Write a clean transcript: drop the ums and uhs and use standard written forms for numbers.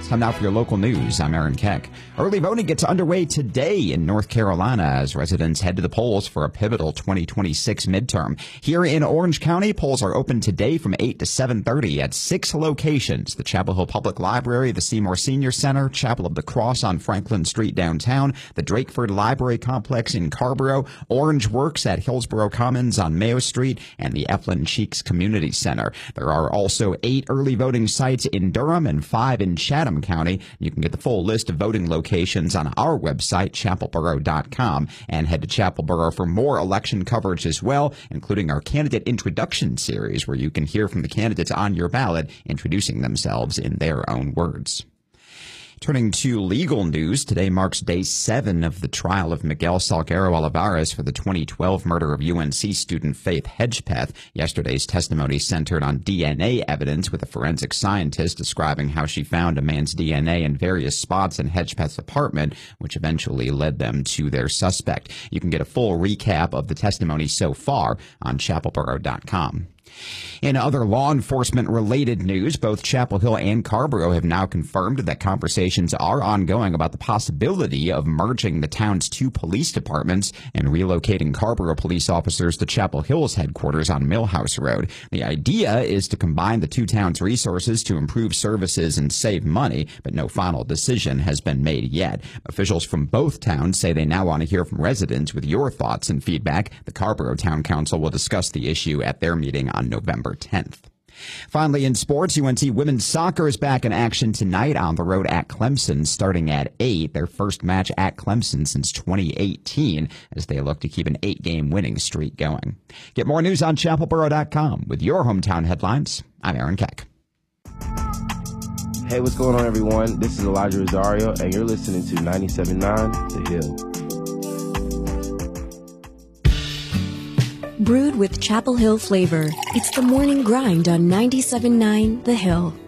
Time now for your local news. I'm Aaron Keck. Early voting gets underway today in North Carolina as residents head to the polls for a pivotal 2026 midterm. Here in Orange County, polls are open today from 8 to 7:30 at 6 locations: the Chapel Hill Public Library, the Seymour Senior Center, Chapel of the Cross on Franklin Street downtown, the Drakeford Library Complex in Carrboro, Orange Works at Hillsborough Commons on Mayo Street, and the Eflin Cheeks Community Center. There are also 8 early voting sites in Durham and 5 in Chatham County. You can get the full list of voting locations on our website, chapelboro.com, and head to Chapelboro for more election coverage as well, including our candidate introduction series, where you can hear from the candidates on your ballot introducing themselves in their own words. Turning to legal news, today marks day 7 of the trial of Miguel Salguero Olivares for the 2012 murder of UNC student Faith Hedgepeth. Yesterday's testimony centered on DNA evidence, with a forensic scientist describing how she found a man's DNA in various spots in Hedgepeth's apartment, which eventually led them to their suspect. You can get a full recap of the testimony so far on chapelboro.com. In other law enforcement-related news, both Chapel Hill and Carrboro have now confirmed that conversations are ongoing about the possibility of merging the town's 2 police departments and relocating Carrboro police officers to Chapel Hill's headquarters on Millhouse Road. The idea is to combine the 2 towns' resources to improve services and save money, but no final decision has been made yet. Officials from both towns say they now want to hear from residents with your thoughts and feedback. The Carrboro Town Council will discuss the issue at their meeting on November 10th. Finally, in sports, UNC women's soccer is back in action tonight on the road at Clemson, starting at 8, their first match at Clemson since 2018, as they look to keep an 8-game winning streak going. Get more news on chapelboro.com. With your hometown headlines, I'm Aaron Keck. Hey, what's going on, everyone? This is Elijah Rosario, and you're listening to 97.9 The Hill. Brewed with Chapel Hill flavor, it's the morning grind on 97.9 The Hill.